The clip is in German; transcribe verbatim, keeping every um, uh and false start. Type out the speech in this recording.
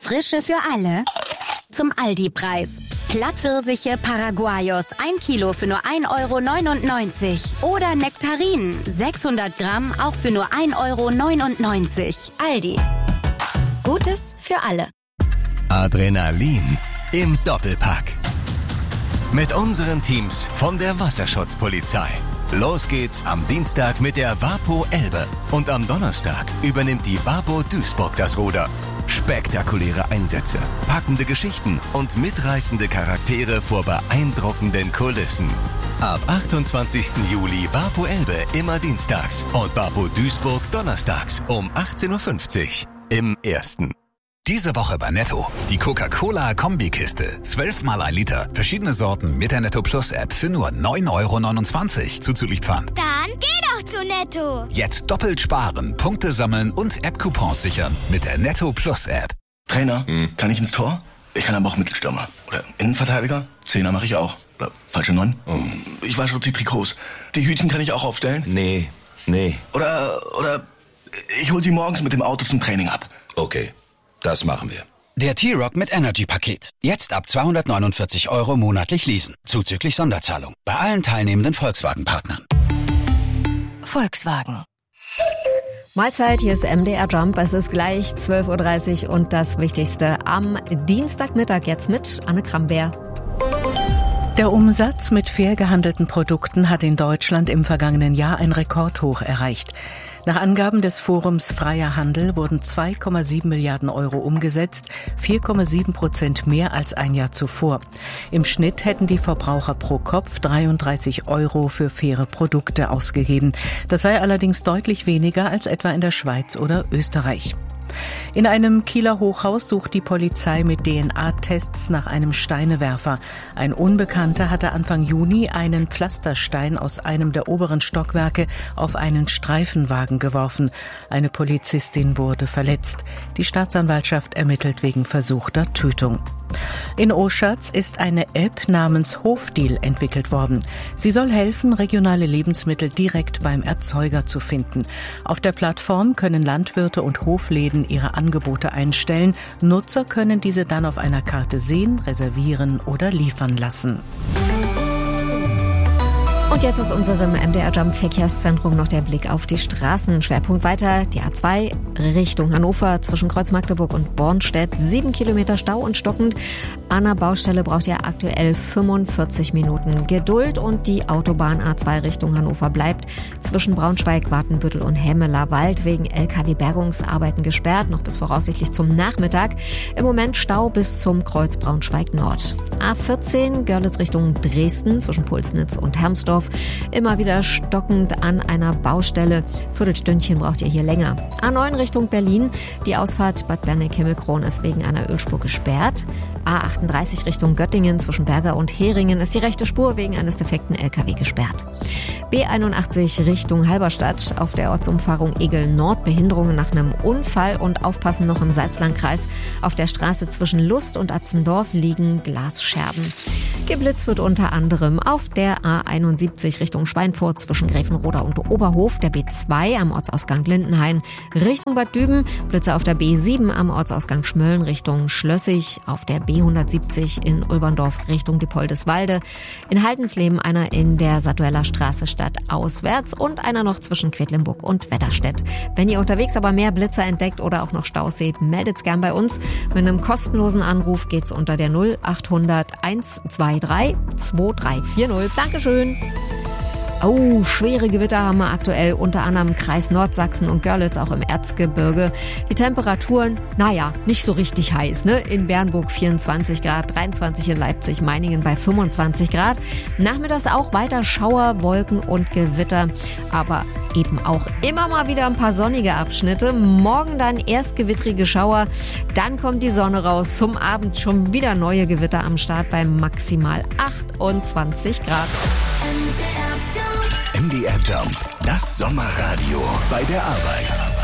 Frische für alle zum Aldi-Preis. Plattpfirsiche Paraguayos, ein Kilo für nur ein Euro neunundneunzig. Oder Nektarinen, sechshundert Gramm, auch für nur ein Euro neunundneunzig. Aldi. Gutes für alle. Adrenalin im Doppelpack. Mit unseren Teams von der Wasserschutzpolizei. Los geht's am Dienstag mit der Wapo Elbe. Und am Donnerstag übernimmt die Wapo Duisburg das Ruder. Spektakuläre Einsätze, packende Geschichten und mitreißende Charaktere vor beeindruckenden Kulissen. Ab achtundzwanzigsten Juli Wapo Elbe immer dienstags und Wapo Duisburg donnerstags um achtzehn Uhr fünfzig im Ersten. Diese Woche bei Netto. Die Coca-Cola-Kombikiste. zwölf mal ein Liter. Verschiedene Sorten mit der Netto Plus App für nur neun Euro neunundzwanzig. Zuzüglich Pfand. Dann geh doch zu Netto. Jetzt doppelt sparen, Punkte sammeln und App-Coupons sichern mit der Netto Plus App. Trainer, hm. kann ich ins Tor? Ich kann aber auch Mittelstürmer. Oder Innenverteidiger? Zehner mache ich auch. Oder falsche Neun? Oh. Ich wasche auch die Trikots. Die Hütchen kann ich auch aufstellen? Nee, nee. Oder, oder ich hol sie morgens mit dem Auto zum Training ab. Okay. Das machen wir. Der T-Rock mit Energy-Paket. Jetzt ab zweihundertneunundvierzig Euro monatlich leasen. Zuzüglich Sonderzahlung. Bei allen teilnehmenden Volkswagen-Partnern. Volkswagen. Mahlzeit, hier ist M D R Jump. Es ist gleich zwölf Uhr dreißig und das Wichtigste am Dienstagmittag jetzt mit Anne Krambeer. Der Umsatz mit fair gehandelten Produkten hat in Deutschland im vergangenen Jahr ein Rekordhoch erreicht. Nach Angaben des Forums Freier Handel wurden zwei Komma sieben Milliarden Euro umgesetzt, vier Komma sieben Prozent mehr als ein Jahr zuvor. Im Schnitt hätten die Verbraucher pro Kopf dreiunddreißig Euro für faire Produkte ausgegeben. Das sei allerdings deutlich weniger als etwa in der Schweiz oder Österreich. In einem Kieler Hochhaus sucht die Polizei mit D N A-Tests nach einem Steinewerfer. Ein Unbekannter hatte Anfang Juni einen Pflasterstein aus einem der oberen Stockwerke auf einen Streifenwagen geworfen. Eine Polizistin wurde verletzt. Die Staatsanwaltschaft ermittelt wegen versuchter Tötung. In Oschatz ist eine App namens Hofdeal entwickelt worden. Sie soll helfen, regionale Lebensmittel direkt beim Erzeuger zu finden. Auf der Plattform können Landwirte und Hofläden ihre Angebote einstellen. Nutzer können diese dann auf einer Karte sehen, reservieren oder liefern lassen. Und jetzt aus unserem M D R Jump Verkehrszentrum noch der Blick auf die Straßen. Schwerpunkt weiter die A zwei Richtung Hannover zwischen Kreuz Magdeburg und Bornstedt. Sieben Kilometer Stau und stockend. An der Baustelle braucht ihr aktuell fünfundvierzig Minuten Geduld und die Autobahn A zwei Richtung Hannover bleibt zwischen Braunschweig, Wartenbüttel und Hemmelerwald wegen L K W-Bergungsarbeiten gesperrt, noch bis voraussichtlich zum Nachmittag. Im Moment Stau bis zum Kreuz Braunschweig Nord. A vierzehn Görlitz Richtung Dresden zwischen Pulsnitz und Hermsdorf. Immer wieder stockend an einer Baustelle. Viertelstündchen braucht ihr hier länger. A neun Richtung Berlin. Die Ausfahrt Bad Berneck-Himmelkron ist wegen einer Ölspur gesperrt. A achtunddreißig Richtung Göttingen zwischen Berger und Heringen ist die rechte Spur wegen eines defekten L K W gesperrt. B einundachtzig Richtung Halberstadt auf der Ortsumfahrung Egel Nord. Behinderungen nach einem Unfall und aufpassen noch im Salzlandkreis. Auf der Straße zwischen Lust und Atzendorf liegen Glasscherben. Geblitzt wird unter anderem auf der A einundsiebzig Richtung Schweinfurt zwischen Gräfenroda und Oberhof, der B zwei am Ortsausgang Lindenhain Richtung Bad Düben, Blitze auf der B sieben am Ortsausgang Schmölln Richtung Schlössig, auf der B hundertsiebzig in Ulberndorf Richtung Diepoldeswalde, in Haldensleben einer in der Sadueller Straße stadtauswärts und einer noch zwischen Quedlinburg und Wetterstedt. Wenn ihr unterwegs aber mehr Blitzer entdeckt oder auch noch Staus seht, meldet's gern bei uns. Mit einem kostenlosen Anruf geht's unter der null achthundert hundertzweiundzwanzig zweitausenddreihundertvierzig. Dankeschön. Oh, schwere Gewitter haben wir aktuell, unter anderem im Kreis Nordsachsen und Görlitz, auch im Erzgebirge. Die Temperaturen, naja, nicht so richtig heiß, ne? In Bernburg vierundzwanzig Grad, dreiundzwanzig in Leipzig, Meiningen bei fünfundzwanzig Grad. Nachmittags auch weiter Schauer, Wolken und Gewitter, aber eben auch immer mal wieder ein paar sonnige Abschnitte. Morgen dann erst gewittrige Schauer, dann kommt die Sonne raus. Zum Abend schon wieder neue Gewitter am Start bei maximal achtundzwanzig Grad. M D R Jump, das Sommerradio bei der Arbeit.